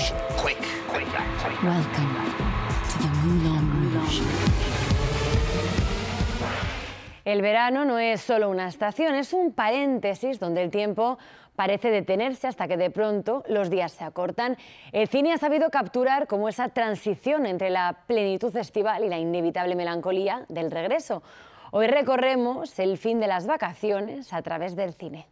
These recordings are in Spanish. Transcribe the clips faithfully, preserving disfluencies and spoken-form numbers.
Rouge. Quick, quick, quick. Welcome to the Moulin Rouge. El verano no es solo una estación, es un paréntesis donde el tiempo parece detenerse hasta que de pronto los días se acortan. El cine ha sabido capturar como esa transición entre la plenitud estival y la inevitable melancolía del regreso. Hoy recorremos el fin de las vacaciones a través del cine.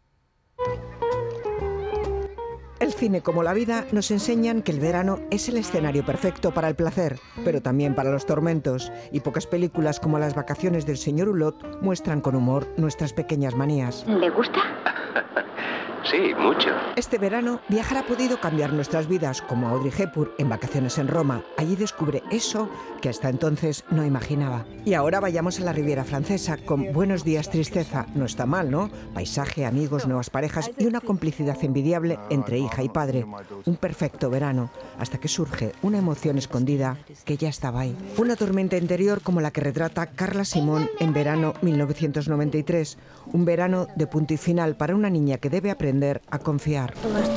El cine, como la vida, nos enseñan que el verano es el escenario perfecto para el placer, pero también para los tormentos, y pocas películas como Las vacaciones del señor Hulot muestran con humor nuestras pequeñas manías. ¿Le gusta? Sí, mucho. Este verano, viajar ha podido cambiar nuestras vidas, como Audrey Hepburn en Vacaciones en Roma. Allí descubre eso que hasta entonces no imaginaba. Y ahora vayamos a la Riviera Francesa con Buenos días, tristeza. No está mal, ¿no? Paisaje, amigos, nuevas parejas y una complicidad envidiable entre hija y padre. Un perfecto verano, hasta que surge una emoción escondida que ya estaba ahí. Una tormenta interior como la que retrata Carla Simón en Verano mil novecientos noventa y tres. Un verano de punto y final para una niña que debe aprender a confiar.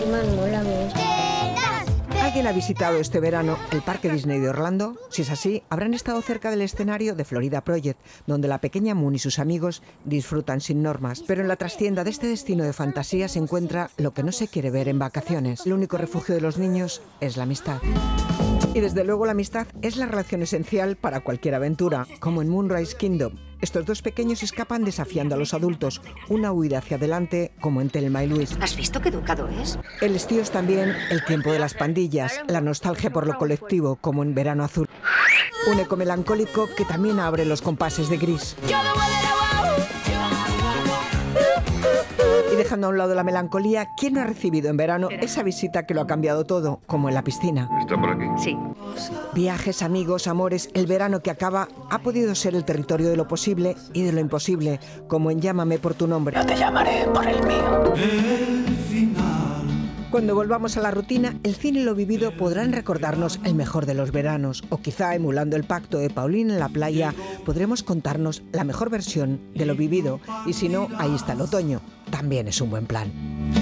¿Alguien ha visitado este verano el Parque Disney de Orlando? Si es así, habrán estado cerca del escenario de Florida Project, donde la pequeña Moon y sus amigos disfrutan sin normas. Pero en la trastienda de este destino de fantasía se encuentra lo que no se quiere ver en vacaciones. El único refugio de los niños es la amistad. Y desde luego la amistad es la relación esencial para cualquier aventura, como en Moonrise Kingdom. Estos dos pequeños escapan desafiando a los adultos, una huida hacia adelante como en Thelma y Luis. ¿Has visto qué educado es? El estío es también el tiempo de las pandillas, la nostalgia por lo colectivo como en Verano Azul. Un eco melancólico que también abre los compases de Gris. Y dejando a un lado la melancolía, ¿quién no ha recibido en verano esa visita que lo ha cambiado todo, como en la piscina? ¿Está por aquí? Sí. Viajes, amigos, amores, el verano que acaba ha podido ser el territorio de lo posible y de lo imposible, como en Llámame por tu nombre. Yo te llamaré por el mío. Cuando volvamos a la rutina, el cine y lo vivido podrán recordarnos el mejor de los veranos, o quizá, emulando el pacto de Paulín en la playa, podremos contarnos la mejor versión de lo vivido, y si no, ahí está el otoño, también es un buen plan.